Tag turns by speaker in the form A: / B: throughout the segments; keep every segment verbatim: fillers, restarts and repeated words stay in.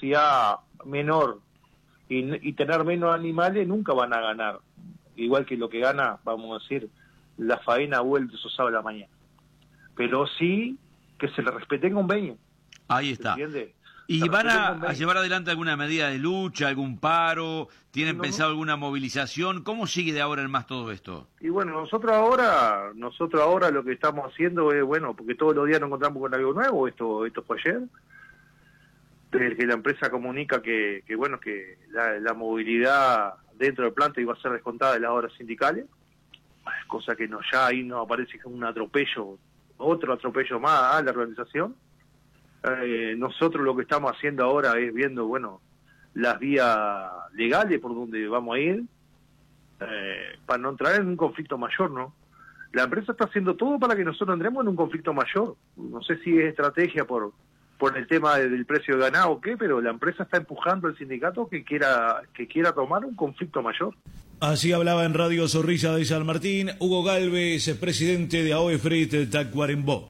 A: velocidad menor y, y tener menos animales, nunca van a ganar. Igual que lo que gana, vamos a decir, la faena vuelve esos sábados a la mañana. Pero sí que se le respete el convenio.
B: Ahí está.
A: ¿Entiendes?
B: ¿Y van a, a llevar adelante alguna medida de lucha, algún paro? ¿Tienen
A: no,
B: pensado
A: no.
B: alguna movilización? ¿Cómo sigue de ahora en más todo esto?
A: Y bueno, nosotros ahora, nosotros ahora lo que estamos haciendo es, bueno, porque todos los días nos encontramos con algo nuevo, esto, esto fue ayer, que la empresa comunica que, que bueno, que la, la movilidad dentro del planta iba a ser descontada de las horas sindicales, cosa que no, ya ahí nos aparece como un atropello, otro atropello más a la organización. Eh, nosotros lo que estamos haciendo ahora es viendo, bueno, las vías legales por donde vamos a ir, eh, para no entrar en un conflicto mayor, ¿no? La empresa está haciendo todo para que nosotros entremos en un conflicto mayor. No sé si es estrategia por por el tema del precio de ganado o qué, pero la empresa está empujando al sindicato que quiera que quiera tomar un conflicto mayor.
C: Así hablaba en Radio Zorrilla de San Martín Hugo Galvez, presidente de AOEFRIT Tacuarembó.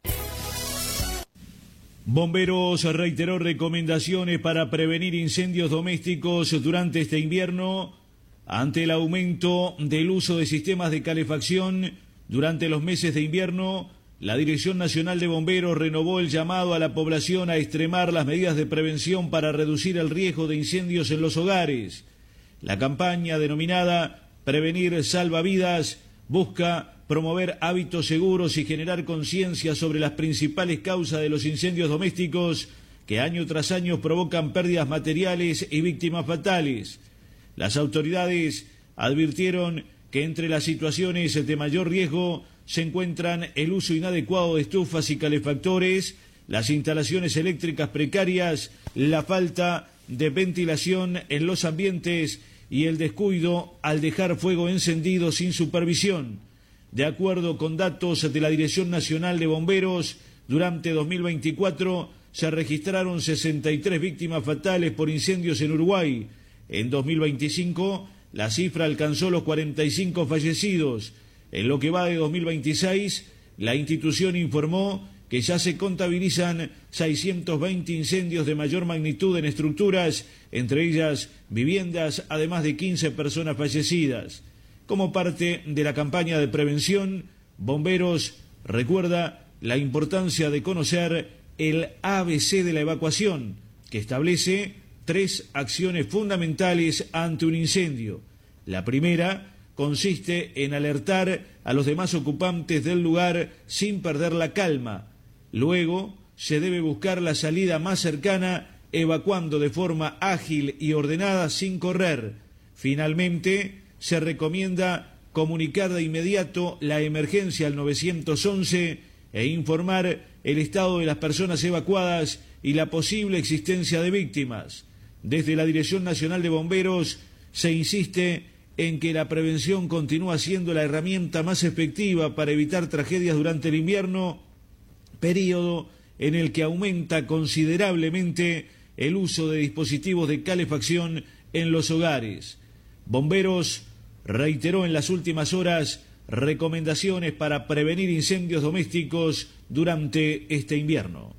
C: Bomberos reiteró recomendaciones para prevenir incendios domésticos durante este invierno ante el aumento del uso de sistemas de calefacción durante los meses de invierno. La Dirección Nacional de Bomberos renovó el llamado a la población a extremar las medidas de prevención para reducir el riesgo de incendios en los hogares. La campaña denominada Prevenir Salva Vidas busca promover hábitos seguros y generar conciencia sobre las principales causas de los incendios domésticos que año tras año provocan pérdidas materiales y víctimas fatales. Las autoridades advirtieron que entre las situaciones de mayor riesgo se encuentran el uso inadecuado de estufas y calefactores, las instalaciones eléctricas precarias, la falta de ventilación en los ambientes y el descuido al dejar fuego encendido sin supervisión. De acuerdo con datos de la Dirección Nacional de Bomberos, durante dos mil veinticuatro se registraron sesenta y tres víctimas fatales por incendios en Uruguay. En dos mil veinticinco la cifra alcanzó los cuarenta y cinco fallecidos. En lo que va de dos mil veintiséis, la institución informó que ya se contabilizan seiscientos veinte incendios de mayor magnitud en estructuras, entre ellas viviendas, además de quince personas fallecidas. Como parte de la campaña de prevención, Bomberos recuerda la importancia de conocer el A B C de la evacuación, que establece tres acciones fundamentales ante un incendio. La primera consiste en alertar a los demás ocupantes del lugar sin perder la calma. Luego, se debe buscar la salida más cercana, evacuando de forma ágil y ordenada sin correr. Finalmente, se recomienda comunicar de inmediato la emergencia al nueve once e informar el estado de las personas evacuadas y la posible existencia de víctimas. Desde la Dirección Nacional de Bomberos se insiste en que la prevención continúa siendo la herramienta más efectiva para evitar tragedias durante el invierno, periodo en el que aumenta considerablemente el uso de dispositivos de calefacción en los hogares. Bomberos reiteró en las últimas horas recomendaciones para prevenir incendios domésticos durante este invierno.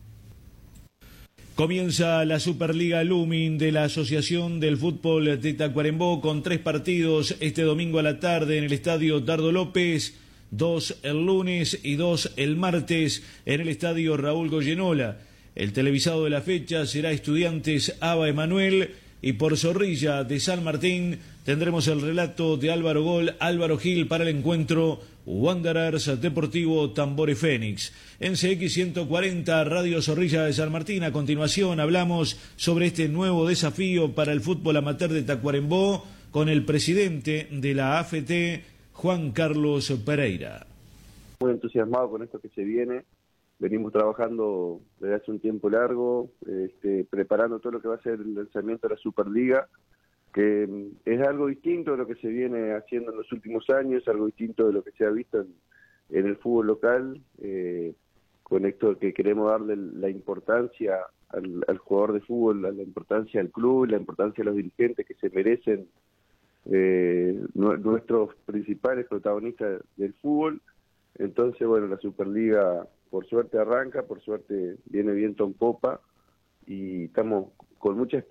C: Comienza la Superliga Lumin de la Asociación del Fútbol de Tacuarembó con tres partidos este domingo a la tarde en el Estadio Dardo López, dos el lunes y dos el martes en el Estadio Raúl Goyenola. El televisado de la fecha será Estudiantes Aba Emanuel y por Zorrilla de San Martín tendremos el relato de Álvaro Gol, Álvaro Gil para el encuentro Wanderers Deportivo Tambore Fénix. En C X ciento cuarenta, Radio Zorrilla de San Martín, a continuación hablamos sobre este nuevo desafío para el fútbol amateur de Tacuarembó con el presidente de la A F T, Juan Carlos Pereira.
D: Muy entusiasmado con esto que se viene. Venimos trabajando desde hace un tiempo largo, este, preparando todo lo que va a ser el lanzamiento de la Superliga, que es algo distinto de lo que se viene haciendo en los últimos años, algo distinto de lo que se ha visto en, en el fútbol local, eh, con esto que queremos darle la importancia al, al jugador de fútbol, la importancia al club, la importancia a los dirigentes que se merecen eh, nuestros principales protagonistas del fútbol. Entonces, bueno, la Superliga por suerte arranca, por suerte viene viento en popa y estamos con mucha esperanza